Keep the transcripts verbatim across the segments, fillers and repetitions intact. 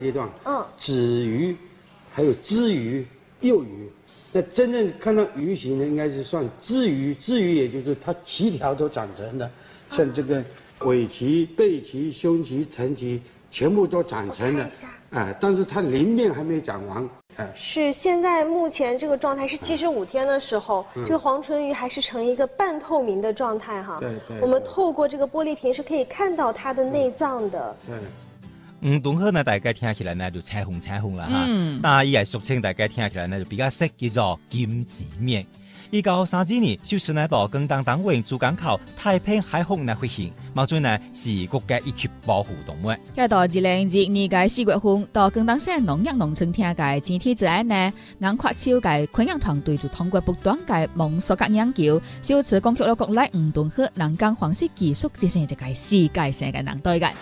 阶段， 嗯， 子鱼，还有枝鱼、幼鱼。那真正看到鱼形的，应该是算枝鱼，枝鱼也就是它鳍条都长成的，像这个尾鳍、背鳍、胸鳍、臀鳍全部都长成了，啊、呃，但是它鳞面还没长完，哎、呃， 是现在目前这个状态是七十五天的时候，嗯、这个黄唇鱼还是呈一个半透明的状态哈。 对对。 我们透过这个玻璃瓶是可以看到它的内脏的。 对。 嗯，东河呢，大家聽起來呢就彩虹彩虹啦嚇，嗯、但係伊係俗稱大家聽起來呢就比較識叫做金子面。一九三幾年，小時呢到更當單位珠江口太平海虹呢飛行，冇準呢是國家一級保護動物。 喺到二零二二嘅四月份，到更當省農業農村廳嘅整體之案呢，硬跨超嘅昆陽團隊就通過不斷嘅網索及研究，首次講出咗國內唔同嘅能幹方式技術，這是一個世界性嘅難對嘅。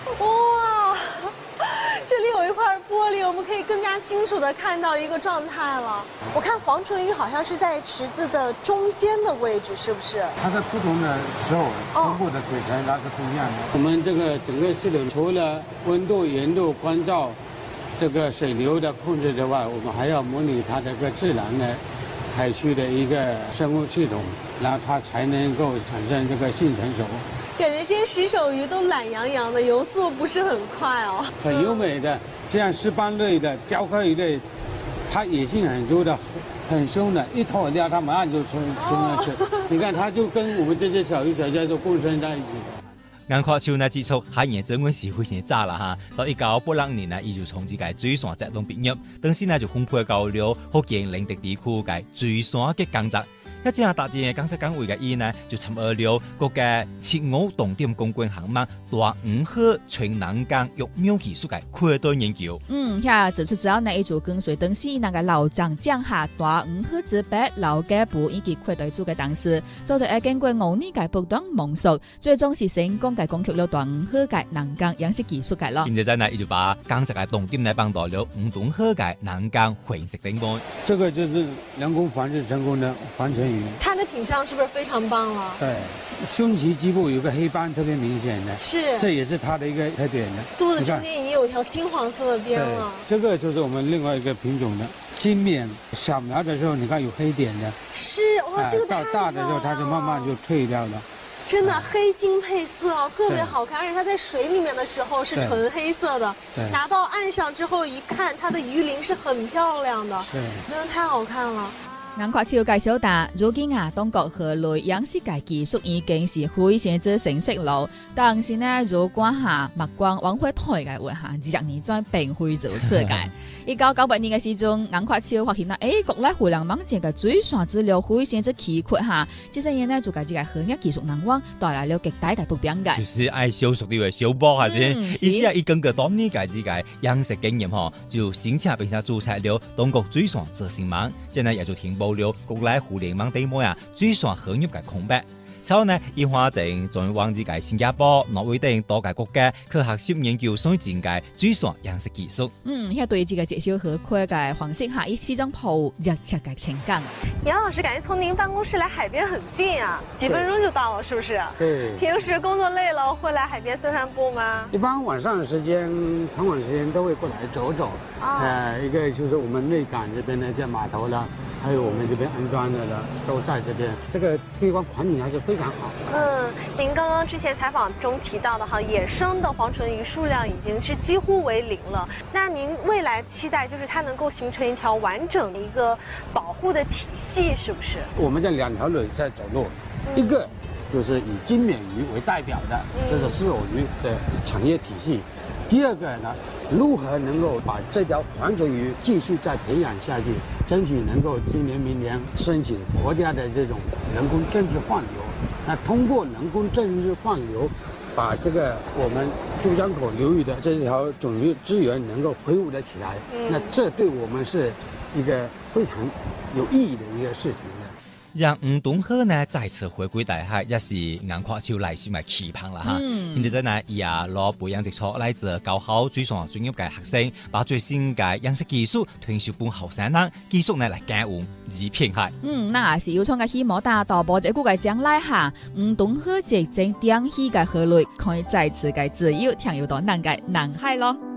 这里有一块玻璃，我们可以更加清楚地看到一个状态了。我看黄唇鱼好像是在池子的中间的位置，是不是？ 它在不同的时候通过的水层它是不一样的。我们这个整个系统除了温度、盐度、光照、这个水流的控制之外，我们还要模拟它这个自然的海区的一个生物系统，然后它才能够产生这个性成熟。 感觉这些石手鱼都懒洋洋的，游速不是很快哦。 很优美的，这样石斑类的、雕刻鱼类，它野性很多的，很凶的，一脱掉它马上就冲冲上去。哦、你看，它就跟我们这些小鱼小虾都共生在一起的。 硬殼潮呢，自從海洋整軍事非常早啦嚇，到一九八六年呢，伊就從這個水sản活動畢業，當時呢就分配到了福建寧德地區嘅水產嘅工作。一隻大隻港式港位嘅伊呢，就參與了國家切鵝重點公關項目大五河全能港育苗技術嘅擴大研究。 嗯，呀，這次之後呢，伊就跟隨當時那個老長講下大五河之北老家部以及擴大組嘅當時，就係經過五年嘅不斷摸索，最終是成功嘅攻克了大五河嘅能港養殖技術嘅咯。 現在呢，伊就把港籍嘅重點呢放到了五東河嘅能港混食頂端。 這個就是人工繁殖成功的黃唇魚。 它的品相是不是非常棒了？ 对，胸鳍基部有个黑斑特别明显的， 是， 这也是它的一个特点的。 肚子中间已经有一条金黄色的边了。 这个就是我们另外一个品种的金面，小苗的时候你看有黑点的， 是哇，呃、这个到大的时候它就慢慢就退掉了。 真的黑金配色哦，特别好看，而且它在水里面的时候是纯黑色的，拿到岸上之后一看，它的鱼鳞是很漂亮的，真的太好看了。 硬殼潮介紹達，如今啊，中國河類養殖嘅技術已經是非常之成熟了。但是呢，如果下目光往回睇嘅話，嚇，二十年再並非如此嘅。一九九八年嘅時鐘，硬殼潮發現啦，誒，國內互聯網這個水產資料非常之奇缺嚇，這些嘢呢，就係這個行業技術難忘，帶來了極大嘅不便嘅。 就是愛小熟啲嘅小波係先，意思係一根個當年嘅這個養殖經驗嗬，就申請並且註冊了中國水產執行網，即係也就填報了國內互聯網地位啊，水產行業嘅空白。之後呢，演化成仲往自己新加坡、挪威等多個國家去學習研究水產嘅水產養殖技術。 嗯，喺對這個介紹和開嘅方式下，以西裝鋪熱切嘅情感。 楊老師感覺從您辦公室來海邊很近啊，幾分鐘就到了，是不是？ 對。 平時工作累了會來海邊散散步嗎？ 一般晚上時間、傍晚時間都會過來走走。啊、呃。一個就是我們內港這邊呢，在碼頭啦。還有我們這邊安裝的了，都在這邊。這個地方環境還是非常好。 嗯，您剛剛之前採訪中提到的哈，野生的黃唇魚數量已經是幾乎為零了。那您未來期待就是它能夠形成一條完整的一個保護的體系，是不是？ 我們這兩條腿在走路，嗯、一個就是以金面魚為代表的，這是絲藕魚的產業體系。第二個呢，如何能夠把這條黃唇魚繼續再培養下去，爭取能夠今年明年申請國家的這種人工政治放流。那通過人工政治放流，把這個我們珠江口流域的這條種魚資源能夠恢復得起來，嗯、那這對我們是一個非常有意義的一個事情的。 讓吳東河呢再次回歸大海，也是硬殼潮內心嘅期盼啦嚇。現在呢，伊啊攞培養基礎來自高考水產專業嘅學生，把最新嘅養殖技術傳授俾後生人，技術呢嚟耕耘以偏海。 嗯，那也是要從嘅希望大到保這股嘅將來下，吳東河即正點起嘅河類，可以再次嘅自由暢遊到南嘅南海咯。